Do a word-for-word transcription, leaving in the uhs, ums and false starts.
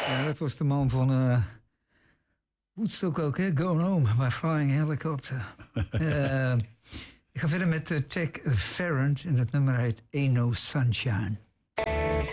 Ja, dat was de man van uh, Woodstock ook, hè? Going Home by Flying Helicopter. uh, ik ga verder met uh, Jack Farrant en dat nummer heet Ain't No Sunshine.